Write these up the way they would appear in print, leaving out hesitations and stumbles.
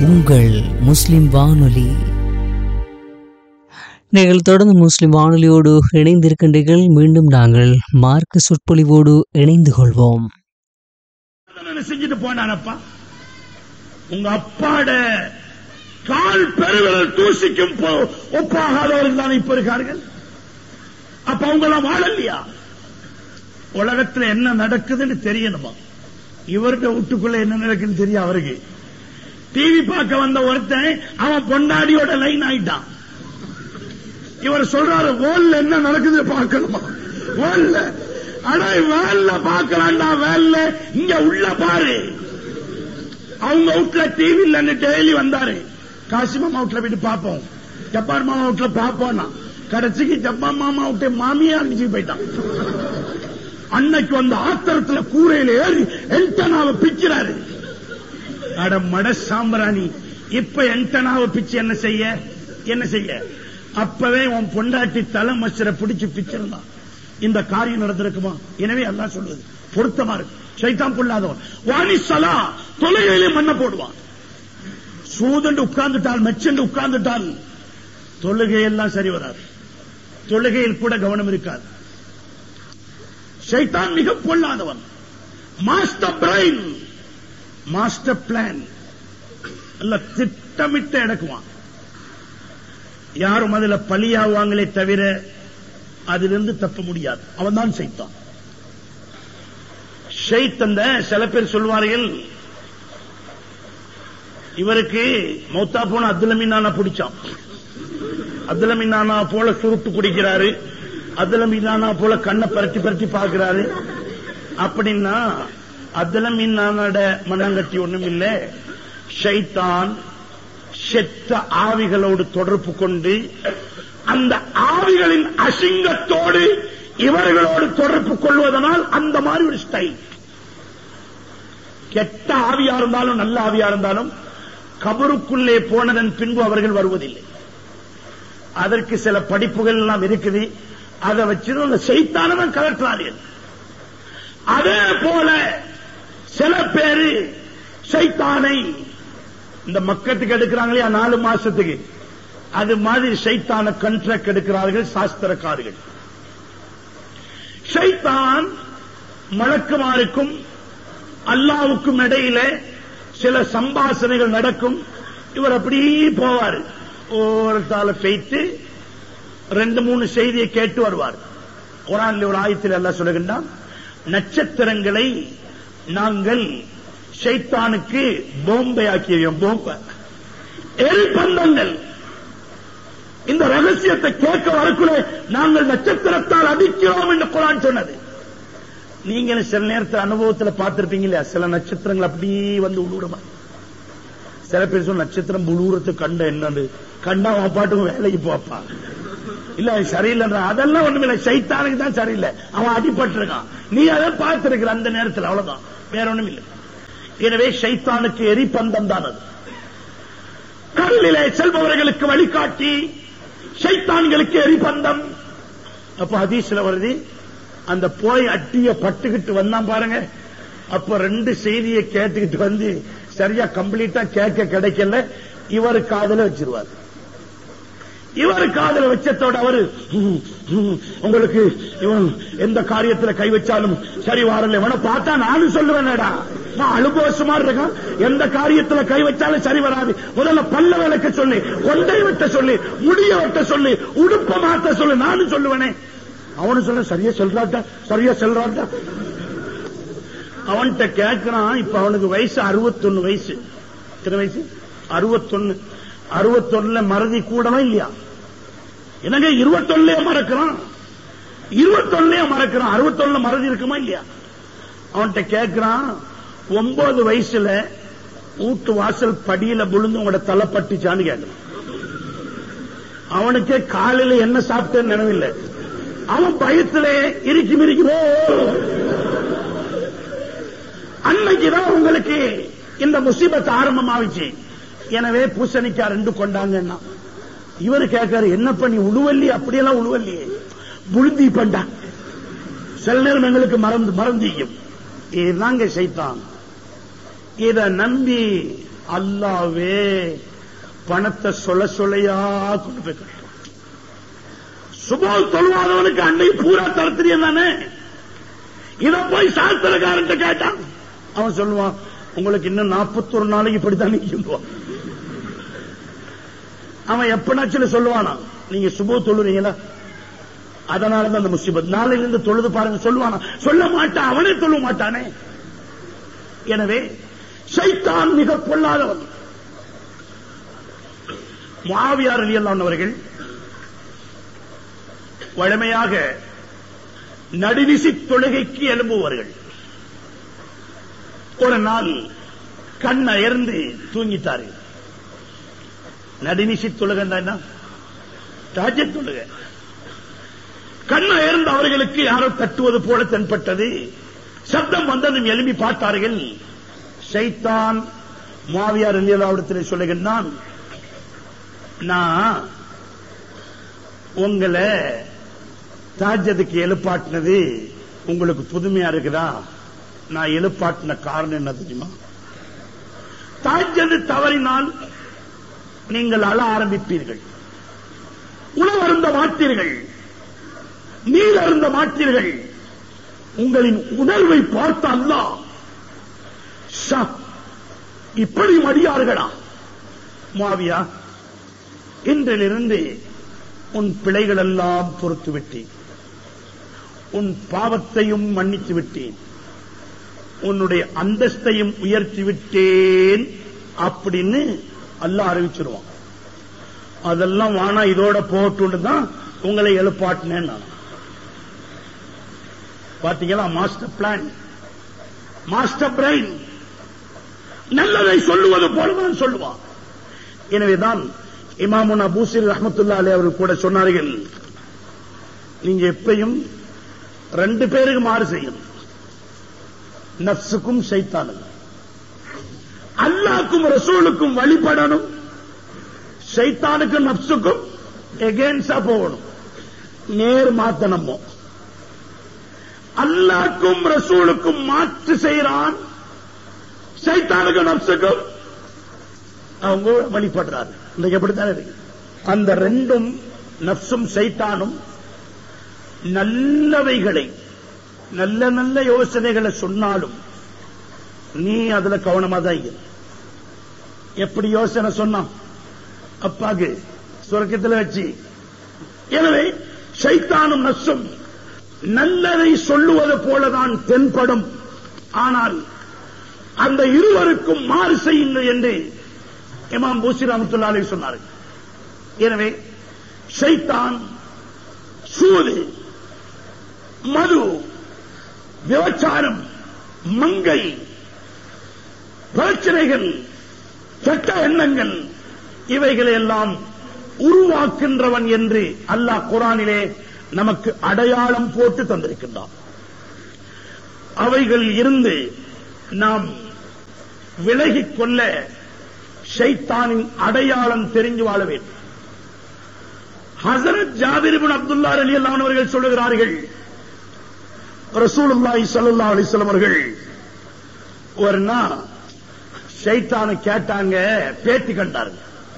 உங்கள் முஸ்லிம் வானொலி. நீங்கள் தொடர்ந்து முஸ்லிம் வானொலியோடு இணைந்திருக்கின்றீர்கள். மீண்டும் நாங்கள் மார்க்க சொற்பொழிவோடு இணைந்து கொள்வோம். செஞ்சுட்டு போனானப்பா, உங்க அப்பாட கால் பெருவிரல் தூசிக்கும் ஒப்பாகாதவர்கள் தான் இப்ப இருக்கார்கள். அப்ப அவங்க எல்லாம் வாழலையா? உலகத்துல என்ன நடக்குதுன்னு தெரியணுமா? இவருடைய வீட்டுக்குள்ள என்ன நடக்குன்னு தெரியும் அவருக்கு. டிவி பார்க்க வந்த ஒருத்தன் அவன் பொண்டாடியோட லைன் ஆயிட்டான். இவர் சொல்றாரு, வேல்ல என்ன நடக்குது பார்க்கணுமா? வேல்ல ஆனா வேல்ல பார்க்கலாம்டா, வேல்ல இங்க உள்ள பாரு. அவங்க வீட்டுல டிவி இல்லன்னு டெய்லி வந்தாரு. காசி மாமா வீட்டுல போயிட்டு பார்ப்போம், ஜப்பான் மாமா வீட்டுல பார்ப்போம்னா கடைசிக்கு ஜப்பான் மாமா விட்டு மாமியா அடிச்சு போயிட்டான். அன்னைக்கு வந்த ஆத்திரத்துல கூரையில ஏறி என்டனாவை பிக்கிறாரு. அட மட சாம்பிராணி, இப்ப என்டனாவை பிச்சு என்ன செய்ய? அப்பவே உன் பொண்டாட்டி தலை மச்சரை பிடிச்சு பிச்சிருந்தான், இந்த காரியம் நடந்திருக்குமா? எனவே அல்லாஹ் சொல்லுது பொருத்தமா இருக்கு. ஷைத்தான் பொல்லாதவன். வாணிசலா தொலைகையிலே மண்ணை போடுவான். சூதண்டு உட்கார்ந்துட்டால், மெச்சண்டு உட்கார்ந்துட்டால் தொழுகையெல்லாம் சரி வராது. தொழுகையில் கூட கவனம் இருக்காது. ஷைத்தான் மிக பொல்லாதவன். மாஸ்டர் பிரைன், மாஸ்டர் பிளான் அல்ல, திட்டமிட்டு எடுக்குவான். யாரும் அதுல பலியாவாங்களே தவிர அதிலிருந்து தப்ப முடியாது. அவன் தான் ஷைத்தான். ஷைத்தான் சில பேர் சொல்வார்கள், இவருக்கு மௌத்தா போன அப்துல் அமீன் நானா பிடிச்சான். அப்துல் அமீன் நானா போல சுருட்டு குடிக்கிறாரு, அப்துல் அமீன் நானா போல கண்ணை பரட்டி பரட்டி பார்க்கிறாரு. அப்படின்னா அப்துல் அமீன் நானோட மனங்கட்டி ஒண்ணும் இல்ல. ஷைத்தான் செத்த ஆவிகளோடு தொடர்பு கொண்டு அந்த ஆவிகளின் அசிங்கத்தோடு இவர்களோடு தொடர்பு கொள்வதனால் அந்த மாதிரி ஒரு ஸ்டைல். கெட்ட ஆவியா இருந்தாலும் நல்ல ஆவியா இருந்தாலும் கபருக்குள்ளே போனதன் பின்பு அவர்கள் வருவதில்லை. அதற்கு சில படிப்புகள் எல்லாம் இருக்குது. அதை வச்சு அந்த ஷைத்தானவன் கலற்றார்கள். அதே போல சில பேரு ஷைத்தானை இந்த மக்கத்துக்கு எடுக்கிறாங்களே 4 மாசத்துக்கு, அது மாதிரி ஷைத்தான கண்ட்ராக்ட் எடுக்கிறார்கள் சாஸ்திரக்காரர்கள். ஷைத்தான் மலக்குமாருக்கும் அல்லாவுக்கும் இடையில சில சம்பாஷணைகள் நடக்கும். இவர் அப்படி போவார், ஒருத்தால பெய்த்து 2-3 செய்தியை கேட்டு வருவார். குர்ஆன்ல ஒரு ஆயத்தில் அல்லாஹ் சொல்லுகின்றான், நட்சத்திரங்களை நாங்கள் ஷைத்தானுக்கு போம்பை ஆக்கியோம். போம்பை எரிபந்தங்கள். இந்த ரகசியத்தை கேட்க வரக்குள்ள நாங்கள் நட்சத்திரத்தால் அடிக்கிறோம் என்று குர்ஆன் சொன்னது. நீங்க சில நேரத்தில் அனுபவத்தில் பார்த்திருப்பீங்க இல்லையா? சில நட்சத்திரங்கள் அப்படியே வந்து உழுவுறமா. சில பேர் சொல்ல நட்சத்திரம் உழுவுறதுக்கு கண்ட என்னன்னு கண்டா அவன் பாட்டுக்கும் வேலைக்கு போப்பா, இல்ல சரியில்லை. அதெல்லாம் ஒண்ணுமில்லை, ஷைத்தானுக்கு தான் சரியில்லை, அவன் அடிபட்டிருக்கான். நீ அதை பார்த்திருக்கிற அந்த நேரத்தில், அவ்வளவுதான், வேற ஒண்ணும் இல்லை. எனவே ஷைத்தானுக்கு எரிபந்தம் தான் அது. கடலிலே செல்பவர்களுக்கு வழிகாட்டி, ஷைத்தான்களுக்கு எரிபந்தம். அப்ப ஹதீஸ்ல வருது, அந்த போய் அட்டிய பட்டுக்கிட்டு வந்தான் பாருங்க, அப்ப 2 செய்தியை கேட்டுக்கிட்டு வந்து சரியா கம்ப்ளீட்டா கேட்க கிடைக்கல, இவரு காதல வச்சிருவார். இவர் காதல வச்சத்தோட அவரு உங்களுக்கு இவன் எந்த காரியத்தில் கை வச்சாலும் சரி வரல, இவனை பார்த்தா நானும் சொல்லுவேன்டா, அனுபவசமா இருக்கான், எந்த காரியத்தில் கை வச்சாலும் சரி வராது. முதல்ல பல்ல விளக்க சொல்லி, கொண்டை வெட்ட சொல்லி, முடிய வெட்ட சொல்லி, உடுப்ப மாத்த சொல்லி, நானும் சொல்லுவேனே. அவனு சொல்ல சரியா சொல்றான்டா. அவன்கிட்ட கேட்கிறான். இப்ப அவனுக்கு வயசு 61 வயசு. எத்தனை வயசு? 61. 61 மறதி கூடணும் இல்லையா? என்னங்க 21 மறக்கிறான், 21 மறக்கிறான், 61 மறதி இருக்குமா இல்லையா? அவன்கிட்ட கேட்கிறான், 9 வயசுல வீட்டு வாசல் படியில விழுந்து உங்களோட தலை பட்டுச்சான்னு கேட்கிறான். அவனுக்கே காலையில என்ன சாப்பிட்டேன்னு நினைவில்லை. அவன் பயத்துல இறுக்கி அன்னைக்குதான் உங்களுக்கு இந்த முசீபத் ஆரம்பமாவிச்சு. எனவே பூசணிக்கா 2 கொண்டாங்கன்னா இவரு கேட்காரு, என்ன பண்ணி உழுவல்லி? அப்படியெல்லாம் உழுவல்லியே, புழுந்தி பண்டா. சில நேரம் எங்களுக்கு மறந்தியும். இதுதாங்க ஷைத்தான். இத நம்பி அல்லாவே பணத்தை சொல்லையா கொண்டு போய் கட்டும். சுபோல் தொழுவாதவனுக்கு அன்னை பூரா தரத்திரியம் தானே. இத போய் சாஸ்திரக்காரன் கேட்டான், அவன் சொல்லுவான், உங்களுக்கு இன்னும் 41 நாளைக்கு இப்படித்தான் நிற்கும். அவன் எப்பனாச்சும் சொல்லுவானா, நீங்க சுபோ தொழுறீங்களா, அதனாலதான் அந்த முசிபத், நாளையிலிருந்து தொழுது பாருங்க சொல்லுவானா? சொல்ல மாட்டான், அவனே தொழ மாட்டானே. எனவே ஷைத்தான் மிக பொல்லாதவன். முஆவியா ரலியல்லாஹு அவர்கள் வழமையாக நடுவிசி தொழுகைக்கு எழும்புவார்கள். ஒரு நாள் கண் அயர்ந்து தூங்கிட்டார்கள். நடுநிசி தொழுகை என்ன? தஹஜ்ஜுத் தொழுகை. கண் அயர்ந்து அவர்களுக்கு யாரோ தட்டுவது போல தென்பட்டது. சப்தம் வந்ததும் எழுப்பி பார்த்தார்கள். ஷைத்தான் முஆவியா ரலியல்லாஹு அன்ஹு சொல்லுகிறான், நான் உங்களை தஹஜ்ஜுதுக்கு எழுப்பாட்டினது உங்களுக்கு புதுமையா இருக்குதா? நான் எழுப்பாட்டின காரணம் என்ன தெரியுமா? தஹஜ்ஜுத் தவறினால் நீங்கள் அழ ஆரம்பிப்பீர்கள், உணவு அருந்த மாட்டீர்கள், நீர் அருந்த மாட்டீர்கள். உங்களின் உணர்வை பார்த்த அல்லாஹ், இப்படி மடியார்களா முஆவியா, இன்றிலிருந்து உன் பிழைகள் எல்லாம் பொறுத்து விட்டேன், உன் பாவத்தையும் மன்னித்து விட்டேன், உன்னுடைய அந்தஸ்தையும் உயர்த்தி விட்டேன் அப்படின்னு அல்லாஹ் அறிவிச்சிருவான். அதெல்லாம் வானா இதோட போட்டு தான் உங்களை எழுப்பாட்டினேன் நான். பாத்தீங்களா? Master plan, master brain. நல்லதை சொல்லுவது போலதான் சொல்லுவான். எனவேதான் இமாமுனா பூசிர் ரஹ்மத்துல்லாஹி அலைஹி அவர்கள் கூட சொன்னார்கள், நீங்க எப்பயும் 2 பேருக்கு மாறு செய்யணும், நஃப்ஸுக்கும் ஷைத்தானுக்கும். அல்லாஹ்வுக்கும் ரசூலுக்கும் வழிபடணும், ஷைத்தானுக்கும் நஃப்ஸுக்கும் எகென்ஸ்டா போகணும், நேர் மாத்தணும். அல்லாஹ்வுக்கும் ரசூலுக்கும் மாற்று செய்யறான், ஷைத்தானுக்கும் நஃப்ஸுக்கும் அவங்க வழிபடுறாரு. இன்னைக்கு எப்படித்தான் இருக்கு. அந்த 2ம் நஃப்ஸும் ஷைத்தானும் நல்லவைகளை, நல்ல நல்ல யோசனைகளை சொன்னாலும் நீ அதுல கவனமா தான் இரு. எப்படி யோசனை சொன்னான் அப்பாக்கு சொர்க்கத்தில் வச்சு. எனவே ஷைத்தானும் நஃப்ஸும் நல்லதை சொல்லுவது போலதான் தென்படும். ஆனால் அந்த இருவருக்கும் மாறு செய்யுங்கள் என்று இமாம் பூசி ரஹ்மத்துல்லாஹி அலைஹி சொன்னார்கள். எனவே ஷைத்தான் சூது, மது, விபச்சாரம், மங்கை, பிரச்சனைகள், கெட்ட எண்ணங்கள், இவைகளை எல்லாம் உருவாக்கின்றவன் என்று அல்லாஹ் குர்ஆனிலே நமக்கு அடையாளம் போட்டு தந்திருக்கின்றான். அவைகள் இருந்து நாம் விலகிக் கொள்ள ஷைத்தானின் அடையாளம் தெரிஞ்சு வாழ வேண்டும். ஹஸரத் ஜாபிர் இப்னு அப்துல்லாஹ் ரலியல்லாஹு அன்ஹு அவர்கள் சொல்லுகிறார்கள், ரசூலுல்லாஹி ஸல்லல்லாஹு அலைஹி வஸல்லம் அவர்கள் ஒரு நாள் ஷைத்தானை கேட்டாங்க, பேட்டி கண்டார்கள்.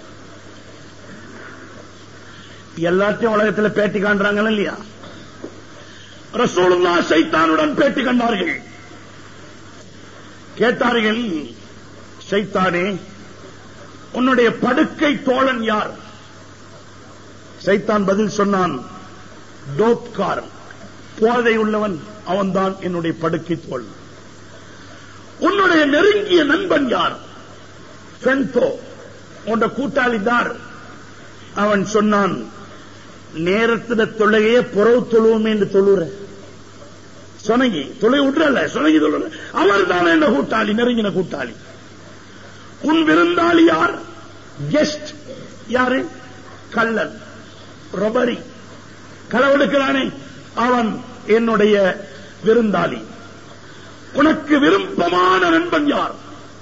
எல்லாத்தையும் உலகத்தில் பேட்டி காண்றாங்க இல்லையா? ரசூலுல்லாஹ் ஷைத்தானுடன் பேட்டி கண்டார்கள். கேட்டார்கள், ஷைத்தானே, உன்னுடைய படுக்கை தோழன் யார்? ஷைத்தான் பதில் சொன்னான், டோப்காரன், போதை உள்ளவன், அவன்தான் என்னுடைய படுக்கை தோழன். உன்னுடைய நெருங்கிய நண்பன் யார்? ஃபென்தோ, உன்னுடைய கூட்டாளி யார்? அவன் சொன்னான், நேரத்தில் தொழுகையே புறவு தொழுவோமே என்று தொழுற சொனங்கி தொலை விட்டுறல, சொனங்கி தொழுற, அவர் தான் என்ன கூட்டாளி, நெருங்கின கூட்டாளி. உன் விருந்தாளி யார்? கெஸ்ட் யாரு? கள்ளன், ரொபரி, களவெடுக்கிறானே, அவன் என்னுடைய விருந்தாளி. உனக்கு விருப்பமான நண்பன் யார்?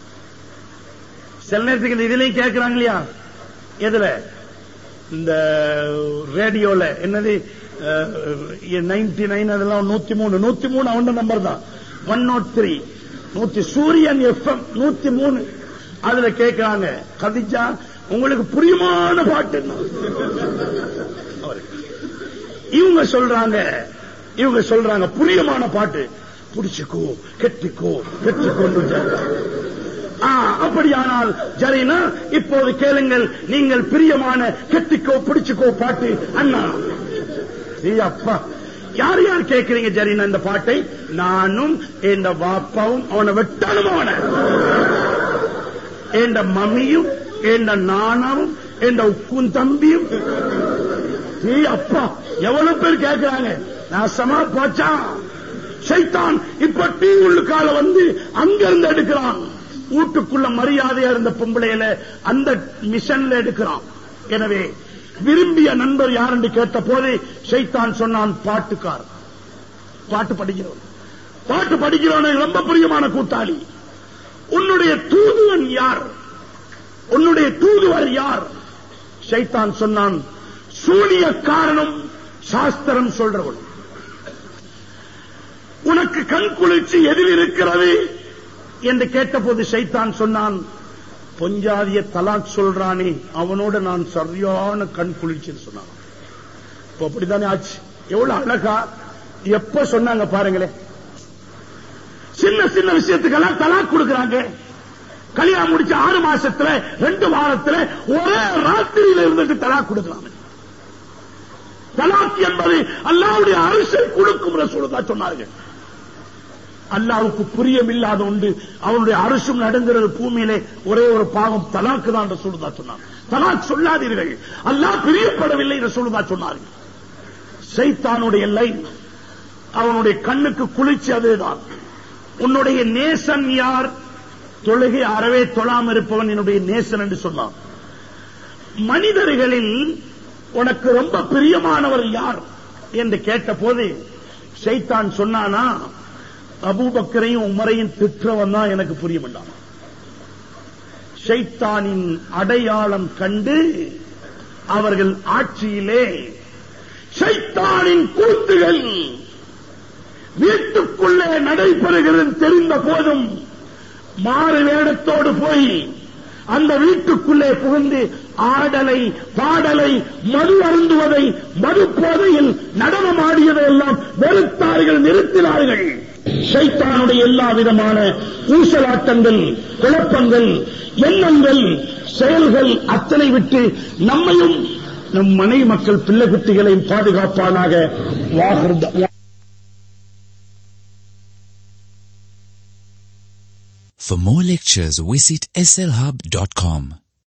சில நேரத்துக்கு இதிலையும் கேட்கிறாங்க இல்லையா? எதுல? இந்த ரேடியோல என்னது 99 அதெல்லாம் 103 அவன் நம்பர் தான். 103 சூரியன் FM 103 அதுல கேட்கிறாங்க, கதிஜா உங்களுக்கு புரியுமான பாட்டு என்ன? இவங்க சொல்றாங்க புரியுமான பாட்டு, புடிச்சுக்கோ கெட்டிக்கோ கெட்டிக்கொண்டு. அப்படியானால் ஜரீனா இப்போது கேளுங்கள், நீங்கள் பிரியமான கெட்டிக்கோ பிடிச்சுக்கோ பாட்டு அண்ணா. அப்பா யார் யார் கேட்கிறீங்க ஜரீனா இந்த பாட்டை? நானும் என் வாப்பாவும் அவனை வெட்டாலும் அவனை, என் மம்மியும் என் நானாவும் என் உக்கும் தம்பியும். அப்பா எவ்வளவு பேர் கேட்கிறாங்க. நாசமா போச்சான் சைத்தான். இப்ப டீ உள்ளுக்கால வந்து அங்கிருந்து எடுக்கிறான். வீட்டுக்குள்ள மரியாதையா இருந்த பொம்பளையில அந்த மிஷன்ல எடுக்கிறான். எனவே விரும்பிய நண்பர் யார் என்று கேட்ட போது சைத்தான் சொன்னான், பாட்டுக்கார், பாட்டு படிக்கிறவன் ரொம்ப பிரியமான கூட்டாளி. உன்னுடைய தூதுவன் யார்? உன்னுடைய தூதுவர் யார்? சைத்தான் சொன்னான், சூனியக்காரனும் சாஸ்திரம் சொல்றவன். உனக்கு கண் குளிர்ச்சி எதில் இருக்கிறது என்று கேட்டபோது சைத்தான் சொன்னான், பொஞ்சாதிய தலாக் சொல்றானே அவனோட நான் சரியான கண் குளிர்ச்சின்னு சொன்னான். அப்படித்தானே ஆச்சு. எவ்வளவு அழகா எப்ப சொன்னாங்க பாருங்களேன். சின்ன சின்ன விஷயத்துக்கெல்லாம் தலாக் கொடுக்கிறாங்க. கல்யாணம் முடிச்ச 6 மாசத்துல 2 வாரத்துல ஒரே ராத்திரியில இருந்துட்டு தலாக் கொடுக்கலாம். தலாக் என்பது அல்லாஹ்வுடைய அரசை கொடுக்கும் ரசூலுல்லாஹ் சொன்னார்கள். அல்லாஹ்வுக்கு புரியமில்லாத உண்டு, அவனுடைய அரசும் நடுங்கிறது பூமியிலே ஒரே ஒரு பாவம் தலாக்கு தான் ரசூலுல்லாஹ் சொன்னார். தலாக் சொல்லாதீர்கள், அல்லாஹ் பிரியப்படவில்லை ரசூலுல்லாஹ் சொன்னார்கள். சைத்தானுடைய லைன், அவனுடைய கண்ணுக்கு குளிர்ச்சி அதுதான். உன்னுடைய நேசன் யார்? தொழுகை அறவே தொழாம இருப்பவன் என்னுடைய நேசன் என்று சொன்னான். மனிதர்களில் உனக்கு ரொம்ப பிரியமானவர் யார் என்று கேட்ட போது சைத்தான் சொன்னானா, அபூபக்கரையும் உமரையும் திற்றவன் தான் எனக்கு புரிய வேண்டாம். ஷைத்தானின் அடையாளம் கண்டு அவர்கள் ஆட்சியிலே ஷைத்தானின் கூத்துகள் வீட்டுக்குள்ளே நடைபெறுகிறது தெரிந்த போதும் மாறு வேடத்தோடு போய் அந்த வீட்டுக்குள்ளே புகுந்து ஆடலை பாடலை மது அருந்துவதை மது போதையில் நடனமாடியதை எல்லாம் வெறுத்தார்கள், நிறுத்தினார்கள். ஷைத்தானுடைய எல்லா விதமான ஊசலாட்டங்கள், குழப்பங்கள், எண்ணங்கள், செயல்கள் அத்தனை விட்டு நம்மையும் நம் மனைவி மக்கள் பிள்ளை குட்டிகளையும் பாதுகாப்பானாக. For more lectures, visit slhub.com.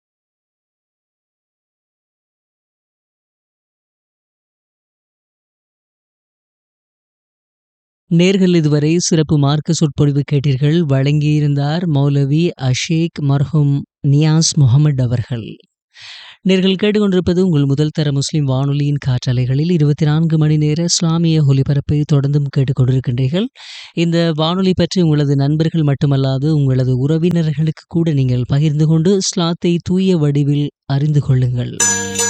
நேர்கள் இதுவரை சிறப்பு மார்க்க சொற்பொழிவு கேட்டீர்கள். வழங்கியிருந்தார் மௌலவி அஷேக் மர்ஹூம் நியாஸ் முகமது அவர்கள். நேர்கள் கேட்டுக்கொண்டிருப்பது உங்கள் முதல் தர முஸ்லிம் வானொலியின் காற்றலைகளில் 24 மணி நேர இஸ்லாமிய ஒலிபரப்பை தொடர்ந்தும் கேட்டுக்கொண்டிருக்கின்றீர்கள். இந்த வானொலி பற்றி உங்களது நண்பர்கள் மட்டுமல்லாது உங்களது உறவினர்களுக்கு கூட நீங்கள் பகிர்ந்து கொண்டு இஸ்லாத்தை தூய வடிவில் அறிந்து கொள்ளுங்கள்.